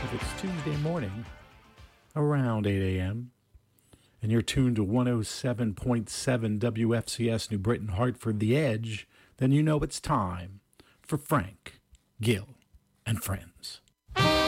if it's Tuesday morning around 8 a.m. and you're tuned to 107.7 WFCS New Britain, Hartford, The Edge, then you know it's time for Frank, Gill, and Friends.